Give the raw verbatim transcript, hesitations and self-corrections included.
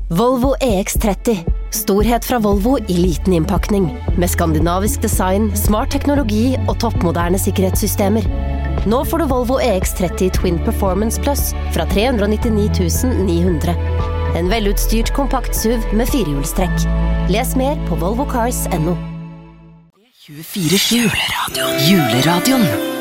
Volvo E X tretti. Storhet fra Volvo I liten innpakning. Med skandinavisk design, smart teknologi og toppmoderne sikkerhetssystemer. Nå får du Volvo E X tretti Twin Performance Plus fra tre hundre nittini tusen ni hundre. En velutstyrt kompakt S U V med firehjulstrekk. Les mer på volvo cars punktum no. tjuefire sju Juleradioen. Juleradioen.